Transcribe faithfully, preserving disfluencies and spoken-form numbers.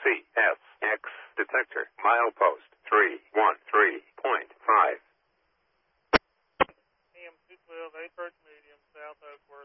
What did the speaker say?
C S X detector, milepost three one three point five. A M two twelve, eight Birch Medium, South Oak Worth.